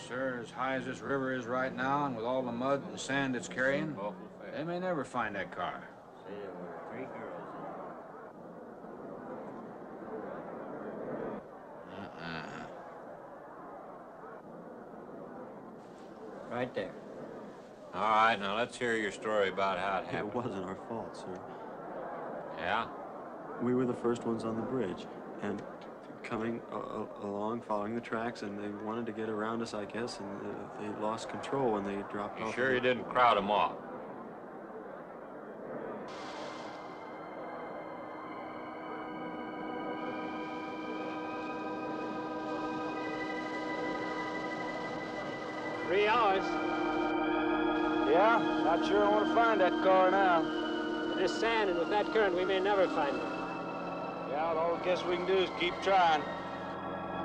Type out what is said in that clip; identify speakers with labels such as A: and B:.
A: sir. As high as this river is right now, and with all the mud and sand it's carrying, they may never find that car.
B: See, there were 3 girls in. Right there.
C: All right, now let's hear your story about how it happened.
D: It wasn't our fault, sir.
C: Yeah?
D: We were the first ones on the bridge, and coming along, following the tracks, and they wanted to get around us, I guess, and they lost control when they dropped off.
C: You sure you didn't crowd them off?
E: Three hours.
F: Yeah, not sure I want to find that car now.
E: With this sand and with that current, we may never find it.
F: Yeah, all I guess we can do is keep trying.